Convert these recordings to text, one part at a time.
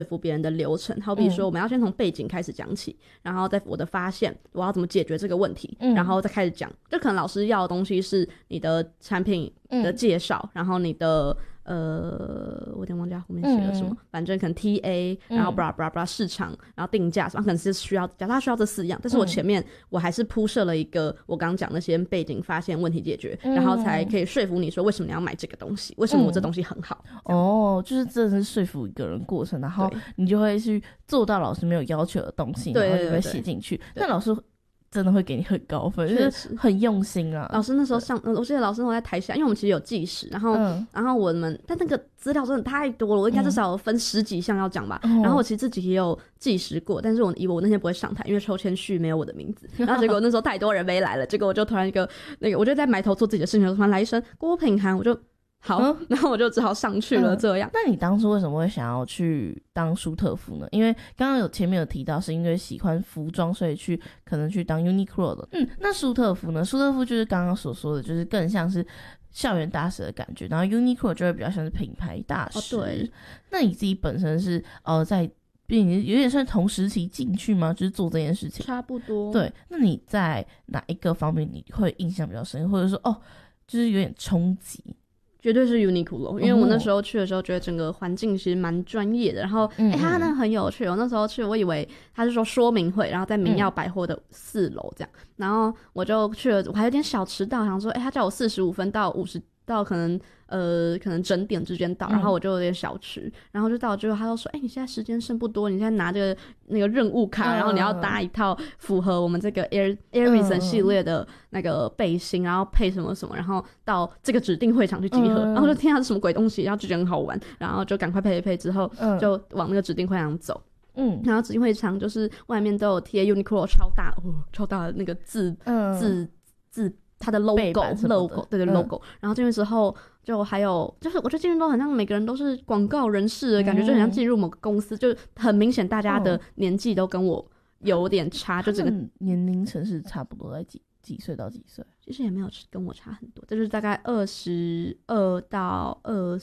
服别人的流程，好比说我们要先从背景开始讲起，然后在我的发现我要怎么解决这个问题，然后再开始讲，就可能老师要的东西是你的产品的介绍，然后你的我有点忘记后面写了什么，反正可能 TA， 然后 blah blah blah 市场，然后定价什么，可能是需要，假设他需要这4样，但是我前面我还是铺设了一个我刚刚讲那些背景发现问题解决，然后才可以说服你说为什么你要买这个东西，为什么我这东西很好。 就是真的是说服一个人过程，然后你就会去做到老师没有要求的东西，然后就会写进去。那老师真的会给你很高分，就是很用心啊。 老师那时候我记得老师那时候在台下，因为我们其实有计时，然后我们但那个资料真的太多了，我应该至少有分10几项要讲吧。然后我其实自己也有计时过，但是我以为我那天不会上台，因为抽签序没有我的名字。然后结果那时候太多人没来了，结果我就突然我就在埋头做自己的事情，突然来一声郭品涵，我就好，然后我就只好上去了。这样。 那你当初为什么会想要去当舒特夫呢？因为刚刚前面有提到是因为喜欢服装，所以可能去当 Uniqlo 的。那舒特夫呢？舒特夫就是刚刚所说的，就是更像是校园大使的感觉，然后 Uniqlo 就会比较像是品牌大使。对，那你自己本身是在有点算同时期进去吗？就是做这件事情。 差不多。对， 那你在哪一个方面你会印象比较深，或者说就是有点冲击？ 绝对是 Uniqlo， 因为我那时候去的时候觉得整个环境其实蛮专业的，然后他那很有趣。我那时候去，我以为他是说明会，然后在明耀百货的4楼这样，然后我就去了，我还有点小迟到，想说他叫我45分到50到可能整点之间到，然后我就有点小迟，然后就到最后他就说你现在时间剩不多，你现在拿着那个任务卡，然后你要搭一套符合我们这个 Airison 系列的那个背心，然后配什么什么，然后到这个指定会场去集合，然后就听他是什么鬼东西，然后就觉得很好玩，然后就赶快配一配之后就往那个指定会场走。然后指定会场就是外面都有贴 Uniqlo 超大的那个字它的 logo， 对 logo。然后进去之后就还有就是我觉得进去都很像每个人都是广告人士的感觉，就很像进入某个公司，就很明显大家的年纪都跟我有点差，就整个年龄层是差不多在几岁到几岁？ 其实也没有跟我差很多，就是大概22到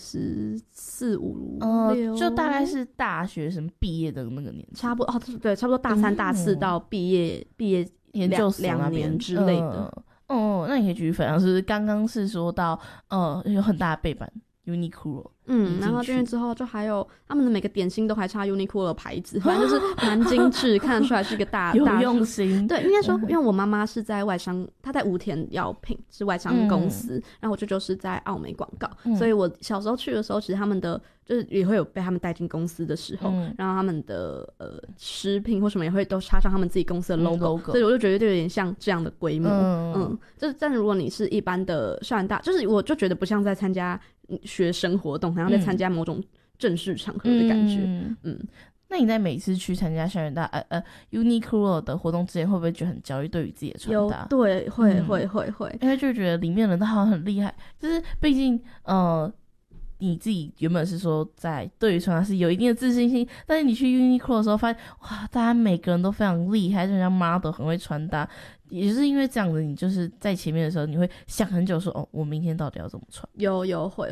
24、5、6， 就大概是大学生毕业的那个年纪， 差不多对，差不多大3、大4到毕业研究所 2年之类的。 那你可以继续分享，是刚刚是说到有很大的背板 Uniqlo， 然后进去之后就还有他们的每个点心都还插 Uniqlo 的牌子，反正就是蛮精致，看得出来是一个大有用心。 对，应该说因为我妈妈是在外商，她在武田药品是外商公司，然后我舅舅是在奥美广告，所以我小时候去的时候，其实他们的就是也会有被他们带进公司的时候，然后他们的食品或什么也会都插上他们自己公司的 logo，所以我就觉得就有点像这样的规模。就是但如果你是一般的校园大，就是我就觉得不像在参加学生活动，好像在参加某种正式场合的感觉。 那你在每次去参加校园大Uniqlo 的活动之前，会不会觉得很焦虑对于自己的穿搭？ 对，会， 因为就觉得里面的人都好像很厉害，就是毕竟你自己原本是说在对于穿搭是有一定的自信心，但是你去 Uniqlo 的时候发现，哇，大家每个人都非常厉害，就像 model 很会穿搭，也是因为这样子，你就是在前面的时候，你会想很久说，我明天到底要怎么穿？ 有会。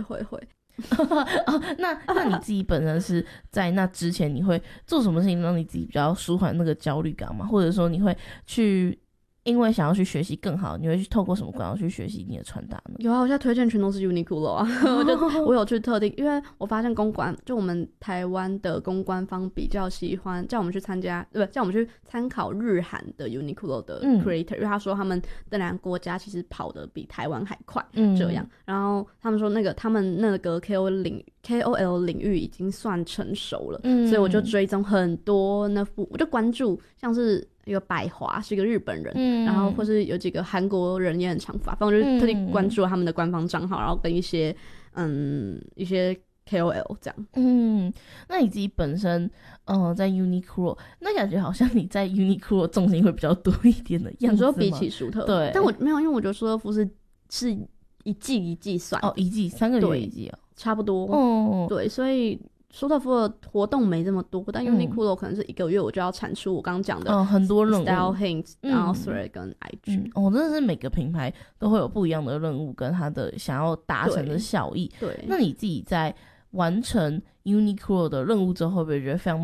那你自己本身是在那之前，你会做什么事情让你自己比较舒缓那个焦虑感吗？或者说你会去因为想要去学习更好，你会去透过什么管道去学习你的穿搭呢？ 有啊，我现在推荐全都是 Uniqlo 啊。我有去特地，因为我发现公关，就我们台湾的公关方比较喜欢叫我们去参加，叫我们去参考日韩的 Uniqlo 的 creator，因为他说他们这两个国家其实跑得比台湾还快，这样。然后他们说他们那个 KOL 领域已经算成熟了，所以我就追踪很多我就关注像是一个百华是一个日本人，然后或是有几个韩国人也很长发，反正我就特地关注了他们的官方账号，然后跟一些 KOL 这样。 那你自己本身在 Uniqlo， 那感觉好像你在 Uniqlo 重心会比较多一点的样子吗？ 你说比起舒特夫， 对， 但我没有，因为我觉得舒特夫是一季一季算一季3个月一季差不多。对，所以舒特夫的活动没这么多，但 Uniqlo 可能是1个月我就要产出我刚刚讲的很多任务 Style Hints，然后 Thread 跟 IG。 真的是每个品牌都会有不一样的任务跟他的想要达成的效益。 对， 那你自己在完成 Uniqlo 的任务之后，会不会觉得非常